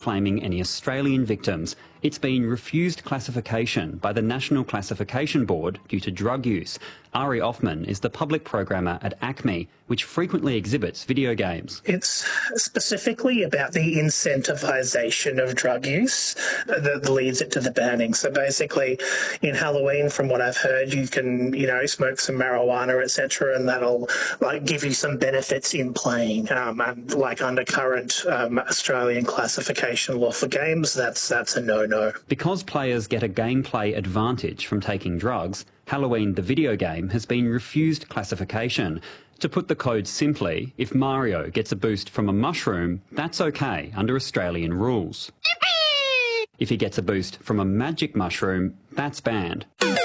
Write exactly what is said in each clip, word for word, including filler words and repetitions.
claiming any Australian victims. It's been refused classification by the National Classification Board due to drug use. Ari Offman is the public programmer at ACME, which frequently exhibits video games. It's specifically about the incentivisation of drug use that leads it to the banning. So basically, in Halloween, from what I've heard, you can, you know, smoke some marijuana, et cetera, and that'll like give you some benefits in playing. Um, and like under current um, Australian classification law for games, that's that's a no-no. Because players get a gameplay advantage from taking drugs, Halloween the video game has been refused classification. To put the code simply, if Mario gets a boost from a mushroom, that's okay under Australian rules. If he gets a boost from a magic mushroom, that's banned.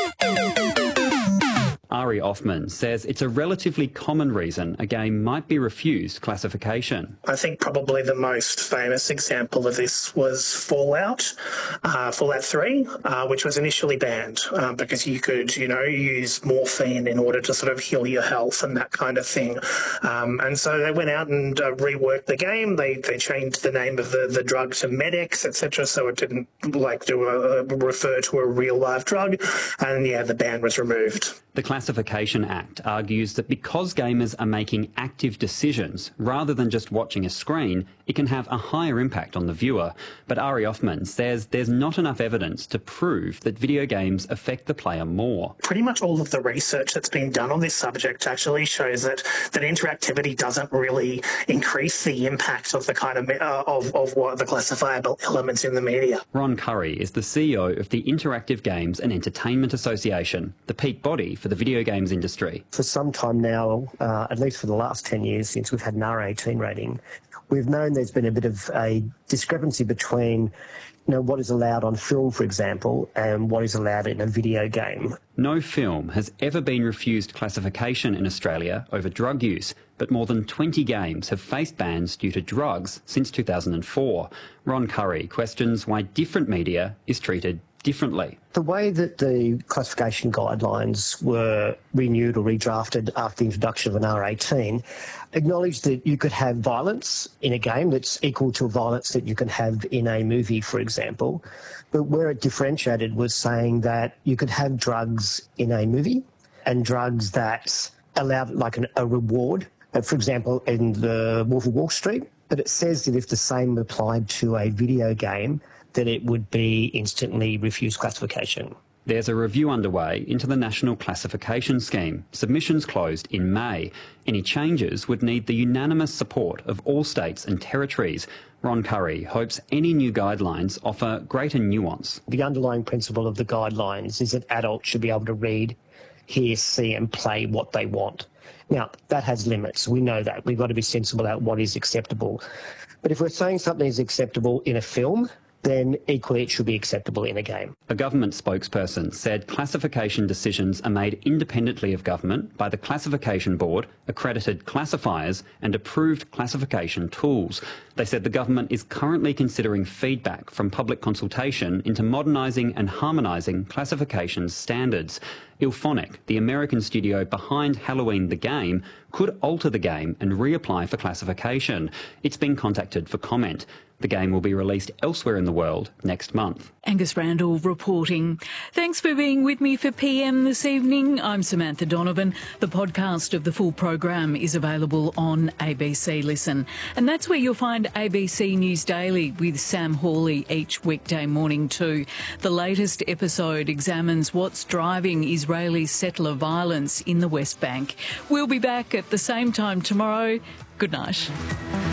Ari Offman says it's a relatively common reason a game might be refused classification. I think probably the most famous example of this was Fallout, uh, Fallout three, uh, which was initially banned uh, because you could, you know, use morphine in order to sort of heal your health and that kind of thing. Um, and so they went out and uh, reworked the game. They they changed the name of the, the drug to Medix, et cetera, so it didn't like do a, refer to a real live drug. And yeah, the ban was removed. The Classification Act argues that because gamers are making active decisions rather than just watching a screen, it can have a higher impact on the viewer. But Ari Offman says there's not enough evidence to prove that video games affect the player more. Pretty much all of the research that's been done on this subject actually shows that, that interactivity doesn't really increase the impact of the kind of, uh, of, of what the classifiable elements in the media. Ron Curry is the C E O of the Interactive Games and Entertainment Association, the peak body for the video games industry. For some time now, uh, at least for the last ten years since we've had an R eighteen rating, we've known there's been a bit of a discrepancy between, you know, what is allowed on film, for example, and what is allowed in a video game. No film has ever been refused classification in Australia over drug use, but more than twenty games have faced bans due to drugs since two thousand four. Ron Curry questions why different media is treated differently. The way that the classification guidelines were renewed or redrafted after the introduction of an R eighteen acknowledged that you could have violence in a game that's equal to violence that you can have in a movie, for example. But where it differentiated was saying that you could have drugs in a movie and drugs that allowed like an, a reward. For example, in the Wolf of Wall Street, but it says that if the same applied to a video game, that it would be instantly refused classification. There's a review underway into the National Classification Scheme. Submissions closed in May. Any changes would need the unanimous support of all states and territories. Ron Curry hopes any new guidelines offer greater nuance. The underlying principle of the guidelines is that adults should be able to read, hear, see and play what they want. Now, that has limits. We know that. We've got to be sensible about what is acceptable. But if we're saying something is acceptable in a film, then equally it should be acceptable in a game. A government spokesperson said classification decisions are made independently of government by the Classification Board, accredited classifiers and approved classification tools. They said the government is currently considering feedback from public consultation into modernising and harmonising classification standards. Ilphonic, the American studio behind Halloween the game, could alter the game and reapply for classification. It's been contacted for comment. The game will be released elsewhere in the world next month. Angus Randall reporting. Thanks for being with me for P M this evening. I'm Samantha Donovan. The podcast of the full program is available on A B C Listen. And that's where you'll find A B C News Daily with Sam Hawley each weekday morning too. The latest episode examines what's driving Israeli settler violence in the West Bank. We'll be back at the same time tomorrow. Good night.